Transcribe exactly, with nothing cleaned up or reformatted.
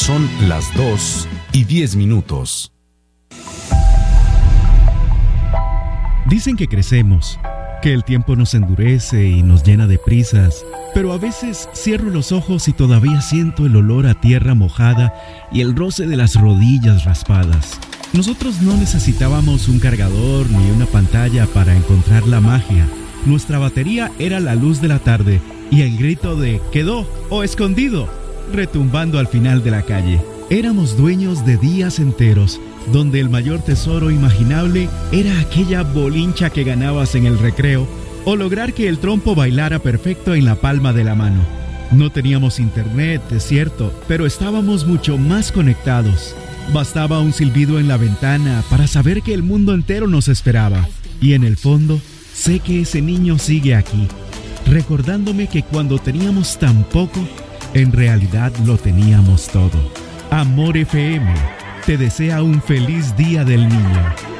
Son las dos y diez minutos. Dicen que crecemos, que el tiempo nos endurece y nos llena de prisas, pero a veces cierro los ojos y todavía siento el olor a tierra mojada y el roce de las rodillas raspadas. Nosotros no necesitábamos un cargador ni una pantalla para encontrar la magia. Nuestra batería era la luz de la tarde y el grito de «quedó» o «escondido» retumbando al final de la calle. Éramos dueños de días enteros, donde el mayor tesoro imaginable era aquella bolincha que ganabas en el recreo o lograr que el trompo bailara perfecto en la palma de la mano. No teníamos internet, es cierto, pero estábamos mucho más conectados. Bastaba un silbido en la ventana para saber que el mundo entero nos esperaba. Y en el fondo, sé que ese niño sigue aquí, recordándome que cuando teníamos tan poco, en realidad lo teníamos todo. Amor F M te desea un feliz Día del Niño.